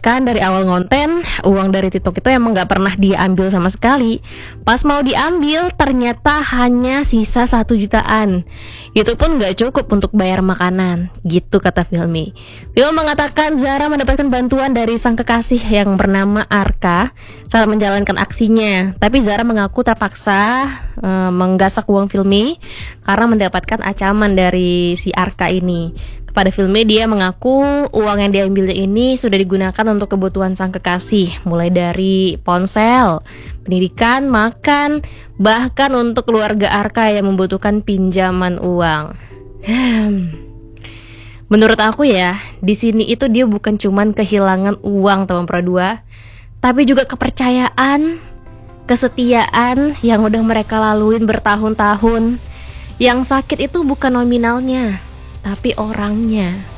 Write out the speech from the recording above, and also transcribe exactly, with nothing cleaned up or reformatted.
Kan dari awal ngonten, uang dari TikTok itu emang gak pernah dia ambil sama sekali. Pas mau diambil, ternyata hanya sisa satu jutaan. Itu pun gak cukup untuk bayar makanan, gitu kata Filmi. Film mengatakan Zara mendapatkan bantuan dari sang kekasih yang bernama Arka saat menjalankan aksinya. Tapi Zara mengaku terpaksa e, menggasak uang Filmi karena mendapatkan ancaman dari si Arka ini. Pada Filmi dia mengaku uang yang diambilnya ini sudah digunakan untuk kebutuhan sang kekasih, mulai dari ponsel, pendidikan, makan, bahkan untuk keluarga Arka yang membutuhkan pinjaman uang. Hmm. Menurut aku ya, di sini itu dia bukan cuman kehilangan uang teman Pro dua, tapi juga kepercayaan, kesetiaan yang udah mereka laluin bertahun-tahun. Yang sakit itu bukan nominalnya, tapi orangnya.